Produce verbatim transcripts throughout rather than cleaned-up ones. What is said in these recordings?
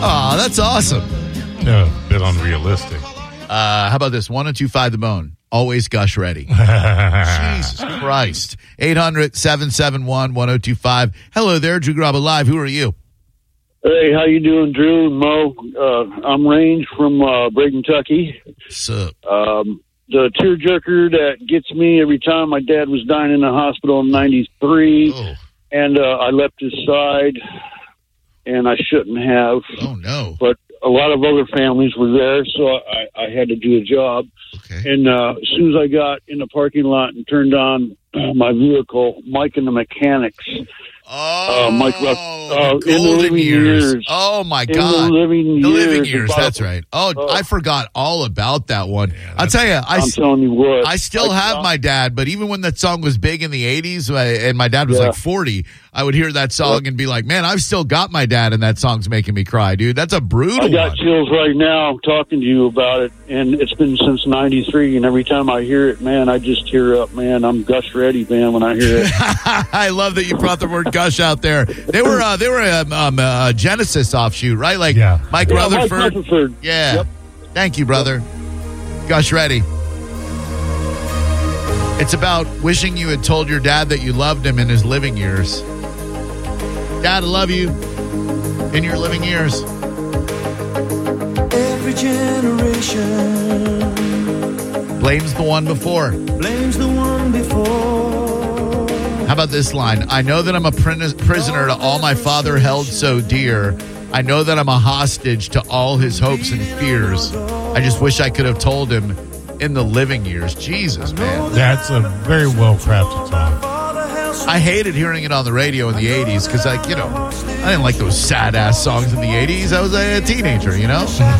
Oh, that's awesome. Yeah, a bit unrealistic. Uh, how about this? one oh two five The Bone. Always gush ready. Jesus Christ. eight hundred, seven seven one, one oh two five. Hello there, Drew Garabo Live. Who are you? Hey, how you doing, Drew and Mo? Uh, I'm Range from uh, Brayton, Kentucky. Sup? Um, the tearjerker that gets me every time my dad was dying in the hospital in ninety-three, Oh. and uh, I left his side, and I shouldn't have. Oh, no. But a lot of other families were there, so I, I had to do a job. Okay. And uh, as soon as I got in the parking lot and turned on uh, my vehicle, Mike and the Mechanics, Oh, uh, Mike Russ, uh, in the golden living years. years. Oh, my in God. the living The years. living years, about- that's right. Oh, Oh. I forgot all about that one. Yeah, I'll tell you, I, I'm s- telling you what. I still I- have my dad, but even when that song was big in the eighties, uh, and my dad was Yeah. like forty, I would hear that song and be like, man, I've still got my dad, and that song's making me cry, dude. That's a brutal I got one. chills right now talking to you about it, and it's been since ninety-three, and every time I hear it, man, I just tear up, man. I'm gush ready, man, when I hear it. I love that you brought the word gush out there. They were uh, they were a, um, a Genesis offshoot, right? Like Yeah. Mike Yeah, Mike Rutherford. Rutherford. Yeah. Yep. Thank you, brother. Gush ready. It's about wishing you had told your dad that you loved him in his living years. Dad, I love you in your living years. Every generation Blames the one before. blames the one before. How about this line? I know that I'm a prin- prisoner to all my father held so dear. I know that I'm a hostage to all his hopes and fears. I just wish I could have told him in the living years. Jesus, man. That's a very well-crafted song. I hated hearing it on the radio in the eighties because, like, you know, I didn't like those sad-ass songs in the eighties. I was a teenager, you know?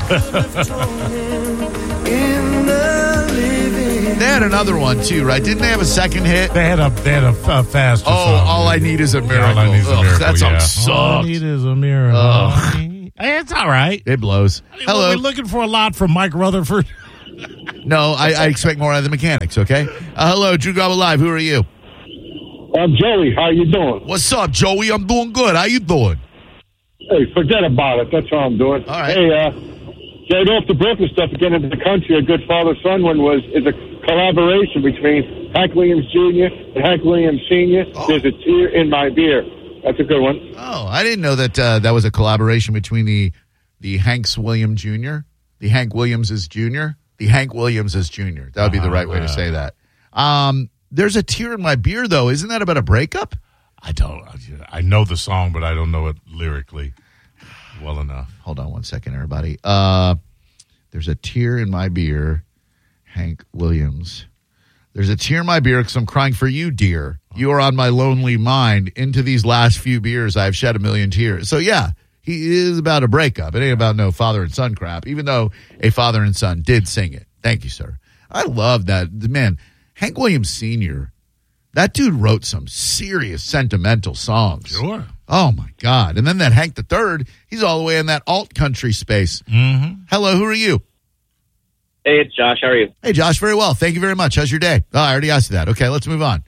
In the living. They had another one, too, right? Didn't they have a second hit? They had a they had a, a faster Oh, song. All I Need Is a Yeah, Miracle. All I Need Is a Ugh, Miracle. that song yeah. sucks. All I Need Is a Miracle. Ugh. Hey, it's all right. It blows. I mean, Hello. We're looking for a lot from Mike Rutherford. No, I, I expect more out of the Mechanics, okay? Uh, hello, Drew Garabo Live. Who are you? I'm Joey. How you doing? What's up, Joey? I'm doing good. How you doing? Hey, forget about it. That's how I'm doing. All right. Hey, uh, get off the Brooklyn stuff again into the country. A good father-son one was is a collaboration between Hank Williams Junior and Hank Williams Senior Oh. There's a tear in my beer. That's a good one. Oh, I didn't know that uh, that was a collaboration between the the Hanks William Junior, the Hank Williamses Junior, the Hank Williamses Junior That would be the right way to say that. Um, there's a tear in my beer, though. Isn't that about a breakup? I don't. I know the song, but I don't know it lyrically well enough. Hold on one second, everybody. Uh, there's a tear in my beer, Hank Williams. There's a tear in my beer because I'm crying for you, dear. You are on my lonely mind. Into these last few beers, I've shed a million tears. So, yeah, he is about a breakup. It ain't about no father and son crap, even though a father and son did sing it. Thank you, sir. I love that. Man, Hank Williams Senior, that dude wrote some serious sentimental songs. Sure. Oh, my God. And then that Hank the Third, he's all the way in that alt country space. Mm-hmm. Hello, who are you? Hey, it's Josh. How are you? Hey, Josh, very well. Thank you very much. How's your day? Oh, I already asked you that. Okay, let's move on.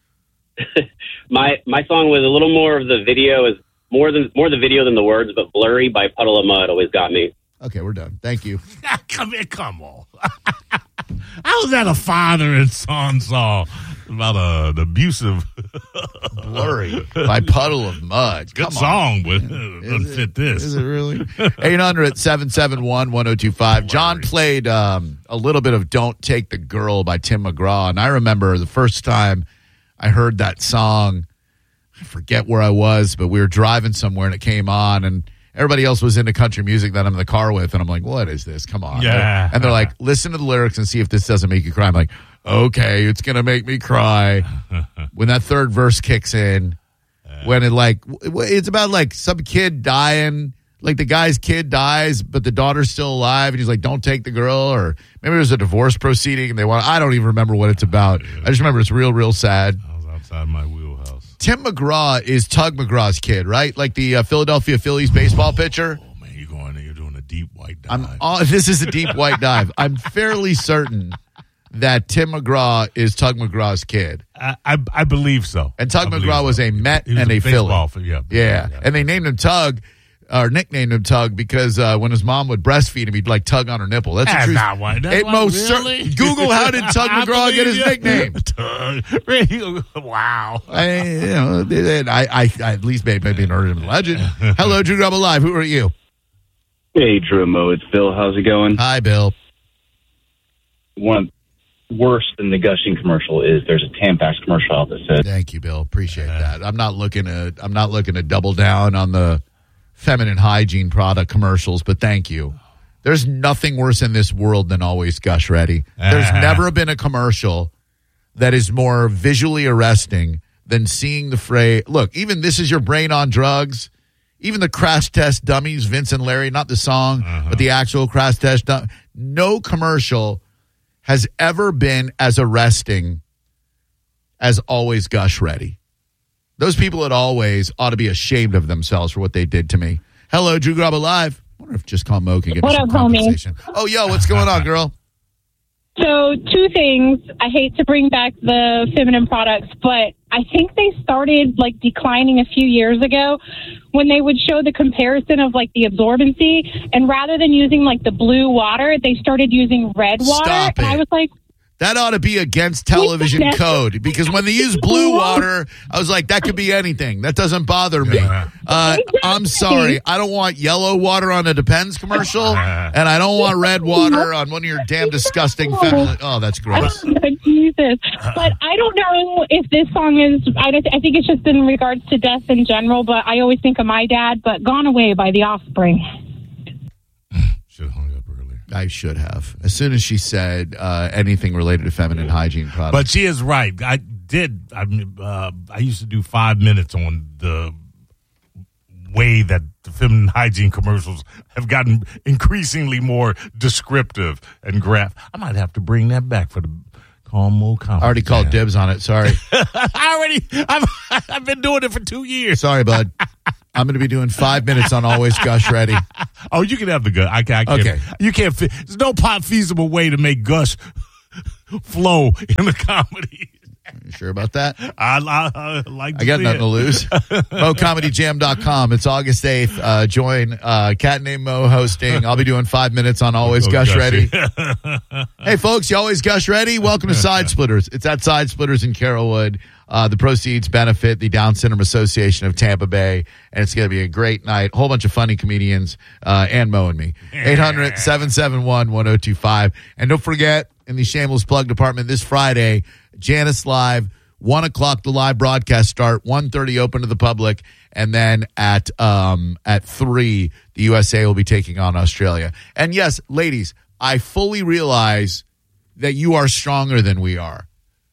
My my song was a little more of the video, is more than more the video than the words, but Blurry by Puddle of Mud always got me. Okay, we're done. Thank you. Come here, come on. How is that a father and son song about a, an abusive Blurry by Puddle of Mud. good Come song, on. but it doesn't Is fit it- this? Is it really? eight hundred, seven seven one, one oh two five. John played um, a little bit of Don't Take the Girl by Tim McGraw, and I remember the first time I heard that song, I forget where I was, but we were driving somewhere and it came on, and everybody else was into country music that I'm in the car with, and I'm like, what is this? Come on. Yeah. And they're like, listen to the lyrics and see if this doesn't make you cry. I'm like, okay, it's going to make me cry. When that third verse kicks in, when it like, it's about like some kid dying, like the guy's kid dies, but the daughter's still alive, and he's like, don't take the girl, or maybe there's a divorce proceeding, and they want, I don't even remember what it's about. I just remember it's real, real sad. I was outside my wheelhouse. Tim McGraw is Tug McGraw's kid, right? Like the uh, Philadelphia Phillies baseball pitcher. Oh, man, you're going there. You're doing a deep white dive. I'm all, this is a deep white dive. I'm fairly certain that Tim McGraw is Tug McGraw's kid. I, I, I believe so. And Tug I believe McGraw was so. a Met He was and a, baseball Philly. fa- yeah, yeah. And they named him Tug or nicknamed him Tug because uh, when his mom would breastfeed him, he'd like tug on her nipple. That's, That's the truth. not what. That's It what, most really? cer- Google how did Tug I McGraw get his believe you. nickname. Tug. Really? Wow. I, you know, I, I, I at least made maybe an urban legend. Hello, Drew Grub Alive. Who are you? Hey, Drew and Mo, it's Bill. How's it going? Hi, Bill. One worse than the gushing commercial is there's a Tampax commercial out that says, Thank you, Bill. Appreciate that. I'm not looking to I'm not looking to double down on the feminine hygiene product commercials, but thank you. There's nothing worse in this world than Always Gush Ready. There's Uh-huh. never been a commercial that is more visually arresting than seeing the phrase. Look, even This Is Your Brain on Drugs, even the Crash Test Dummies, Vince and Larry, not the song, Uh-huh. but the actual Crash Test Dummies. No commercial has ever been as arresting as Always Gush Ready. Those people at Always ought to be ashamed of themselves for what they did to me. Hello, Drew Grub Alive. I wonder if just call Mo can get me What some up, homie? compensation. Oh, yo, what's going on, girl? So, two things. I hate to bring back the feminine products, but I think they started like declining a few years ago when they would show the comparison of like the absorbency, and rather than using like the blue water, they started using red water. Stop and it. I was like, That ought to be against television code because when they use blue water, I was like, that could be anything. That doesn't bother me. Uh, I'm sorry. I don't want yellow water on a Depends commercial, and I don't want red water on one of your damn disgusting feminine. Oh, that's gross. Jesus. But I don't know if this song is, I, don't, I think it's just in regards to death in general, but I always think of my dad, but Gone Away by The Offspring. Should have hung up earlier. I should have. As soon as she said uh, anything related to feminine hygiene products. But she is right. I did. I mean, uh, I used to do five minutes on the way that the feminine hygiene commercials have gotten increasingly more descriptive and graph. I might have to bring that back for the Calmo Comedy. I already called Jam. dibs on it. Sorry. I already. I've, I've been doing it for two years. Sorry, bud. I'm going to be doing five minutes on Always Gush Ready. Oh, you can have the gut. I, can, I can't. Okay. You can't. Fi- There's no pot feasible way to make gush flow in a comedy. You sure about that? I, I, I like. To I got see nothing it. to lose. Mo Comedy Jam dot com. It's August eighth. Uh, join uh, Cat Named Mo hosting. I'll be doing five minutes on Always Oh, Gush gosh. Ready. Hey, folks, you always gush ready? Welcome to Side Splitters. It's at Side Splitters in Carrollwood. Uh, the proceeds benefit the Down Syndrome Association of Tampa Bay, and it's going to be a great night. A whole bunch of funny comedians uh, and Mo and me. eight hundred, seven seven one, one oh two five. And don't forget, in the Shameless Plug department this Friday, Janice Live, one o'clock the live broadcast start, one thirty open to the public, and then at um, at three, the U S A will be taking on Australia. And yes, ladies, I fully realize that you are stronger than we are.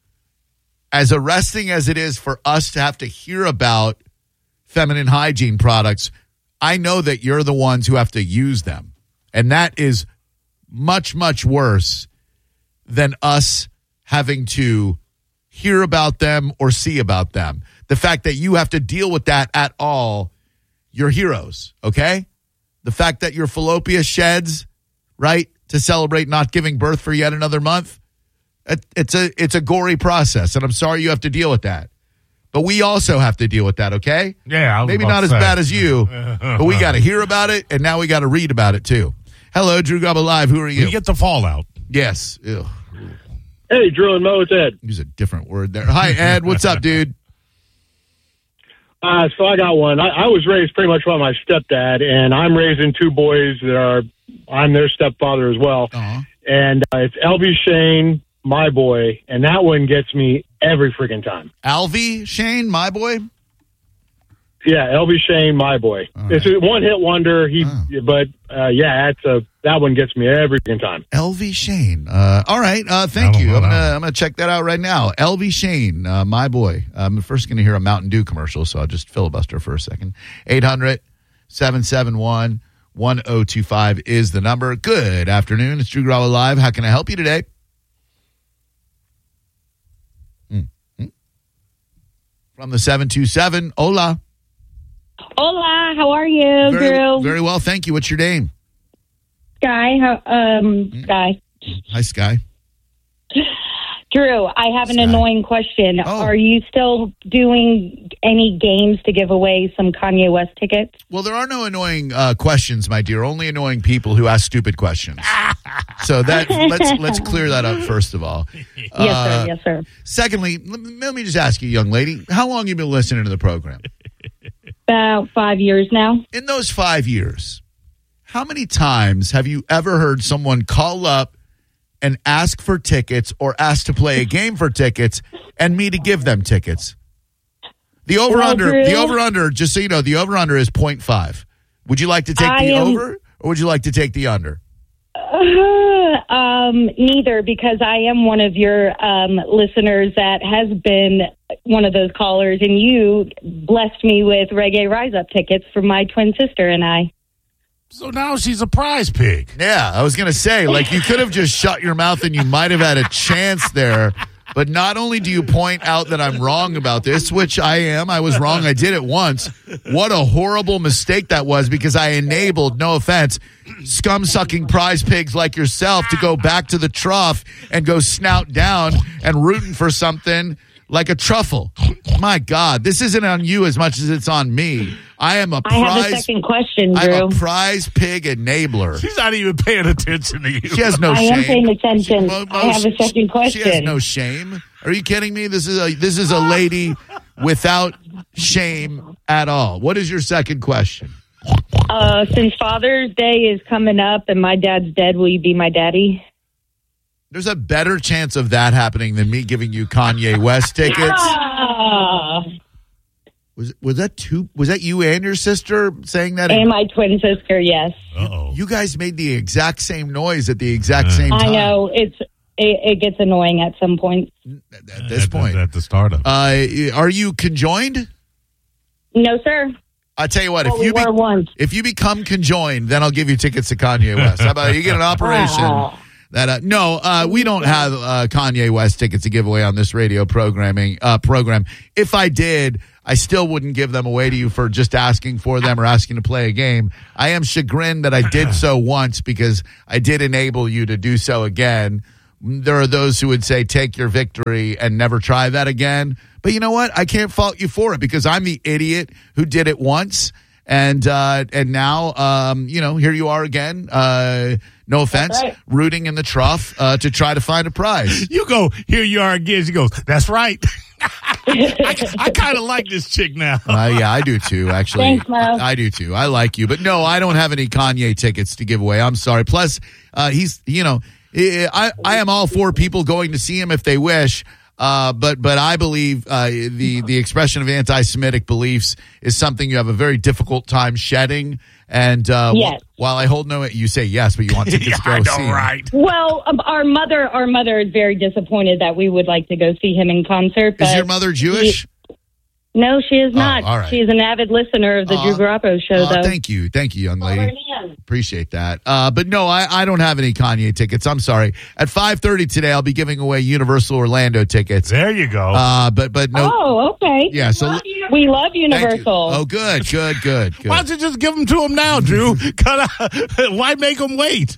As arresting as it is for us to have to hear about feminine hygiene products, I know that you're the ones who have to use them. And that is much, much worse than us having to hear about them or see about them. The fact that you have to deal with that at all, you're heroes, okay? The fact that your fallopian sheds, right, to celebrate not giving birth for yet another month, it, it's a it's a gory process, and I'm sorry you have to deal with that. But we also have to deal with that, okay? Yeah, I was Maybe about not to as say. bad as you, but we got to hear about it, and now we got to read about it, too. Hello, Drew Gubba Live. Who are you? You get the fallout. Yes. Ew. Hey, Drew and Mo, it's Ed. Use a different word there. Hi, Ed. What's up, dude? Uh, so I got one. I, I was raised pretty much by my stepdad, and I'm raising two boys that are, I'm their stepfather as well. Uh-huh. And uh, it's L B Shane, my boy, and that one gets me every freaking time. Alvy Shane, my boy? Yeah, L B Shane, my boy. All It's right. a one hit wonder. He, Oh. but uh, yeah, that's a that one gets me every freaking time. L V Shane. Uh, all right. Uh, thank I don't you. know I'm that gonna one. I'm gonna check that out right now. L V Shane, uh, my boy. I'm first gonna hear a Mountain Dew commercial, so I'll just filibuster for a second. eight hundred, seven seven one, one oh two five is the number. Good afternoon. It's Drew Garabo Live. How can I help you today? Mm-hmm. From the seven two seven. Hola. Hola, how are you, Very, Drew? very well. Thank you. What's your name? Sky, how, um, Sky. Hi, Sky. Drew, I have an Sorry. annoying question. Oh. Are you still doing any games to give away some Kanye West tickets? Well, there are no annoying uh, questions, my dear. Only annoying people who ask stupid questions. So that let's let's clear that up first of all. Yes, Uh, sir. Yes, sir. Secondly, let me, let me just ask you, young lady, how long have you been listening to the program? About five years now. In those five years, how many times have you ever heard someone call up and ask for tickets or ask to play a game for tickets and me to give them tickets? The over-under, Well, the Drew- over-under, just so you know, the over-under is point five. Would you like to take I the am- over or would you like to take the under? Uh, um, neither, because I am one of your um, listeners that has been one of those callers, and you blessed me with Reggae Rise Up tickets for my twin sister and I. So now she's a prize pig. Yeah, I was going to say, like, you could have just shut your mouth and you might have had a chance there. But not only do you point out that I'm wrong about this, which I am, I was wrong, I did it once. What a horrible mistake that was, because I enabled, no offense, scum-sucking prize pigs like yourself to go back to the trough and go snout down and rooting for something like a truffle. My God, this isn't on you as much as it's on me. I am a I have a prize, second question, I'm Drew. a prize pig enabler. She's not even paying attention to you. She has no I shame. am paying attention. Mo- mo- I have a second question. She has no shame. Are you kidding me? This is a this is a lady without shame at all. What is your second question? Uh, since Father's Day is coming up and my dad's dead, will you be my daddy? There's a better chance of that happening than me giving you Kanye West tickets. Ah, Was was that two? Was that you and your sister saying that? and my twin sister, yes. Uh-oh. You guys made the exact same noise at the exact same time. I know. It's it, it gets annoying at some point. At this At the- point, At the startup. uh, are you conjoined? No, sir. I tell you what, Well, if we you be, were once. if you become conjoined, then I'll give you tickets to Kanye West. How about you get an operation? Wow. That uh, no, uh, we don't have uh, Kanye West tickets to give away on this radio programming uh, program. If I did, I still wouldn't give them away to you for just asking for them or asking to play a game. I am chagrined that I did so once because I did enable you to do so again. There are those who would say take your victory and never try that again. But you know what? I can't fault you for it because I'm the idiot who did it once. And uh, and now, um, you know, here you are again. Uh, no offense, right. rooting in the trough uh, to try to find a prize. You go, here you are again. She goes, that's right. I, I kind of like this chick now. Uh, yeah, I do too, actually. Thanks, Mo. I, I do too. I like you. But no, I don't have any Kanye tickets to give away. I'm sorry. Plus, uh, he's, you know, I, I am all for people going to see him if they wish. Uh, but but I believe uh, the the expression of anti-Semitic beliefs is something you have a very difficult time shedding. And uh, Yes. wh- while I hold no, you say yes, but you want tickets to go I know, see him. right? Well, um, our mother, our mother is very disappointed that we would like to go see him in concert. But Is your mother Jewish? no, she is not. all right. She is an avid listener of the Aw. Drew Garappo show, Aw, though. thank you, thank you, young Oh, her lady. hand. Appreciate that. Uh, but no, I, I don't have any Kanye tickets. I'm sorry. At five thirty today, I'll be giving away Universal Orlando tickets. There you go. Uh, but but no. Oh, okay. Yeah, so We love thank you. Universal. Oh, good, good, good, good. Why don't you just give them to him now, Drew? Cut out. Why make them wait?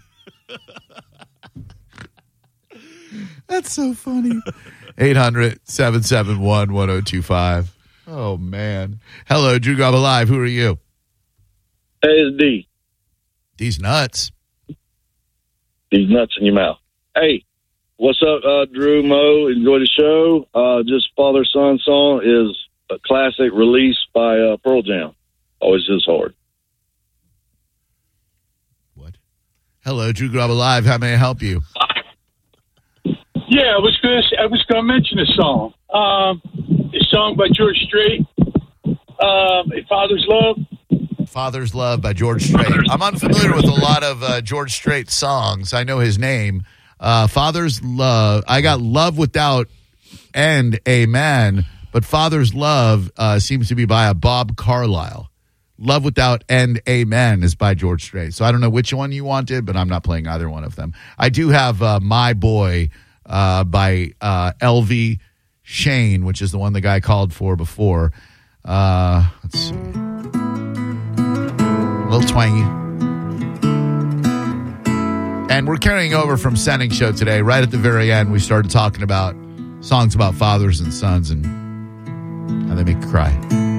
That's so funny. eight hundred, seven seven one, one oh two five. Oh, man. Hello, Drew Garbo Live. Who are you? Hey, it's D. These nuts. These nuts in your mouth. Hey, what's up, uh, Drew, Mo? Enjoy the show. Uh, just Father Son song is a classic release by uh, Pearl Jam. Always is hard. What? Hello, Drew Garbo Live. How may I help you? Yeah, I was going to I was going to mention a song. Um, a song by George Strait, um, "A Father's Love." Father's Love by George Strait. I'm unfamiliar with a lot of uh, George Strait songs. I know his name. Uh, Father's Love. I got Love Without End, Amen. But Father's Love uh, seems to be by a Bob Carlyle. Love Without End, Amen is by George Strait. So I don't know which one you wanted, but I'm not playing either one of them. I do have uh, My Boy uh, by uh, L V Shane, which is the one the guy called for before. Uh, let's see. A little twangy. And we're carrying over from Sending Show today. Right at the very end, we started talking about songs about fathers and sons and how they make you cry.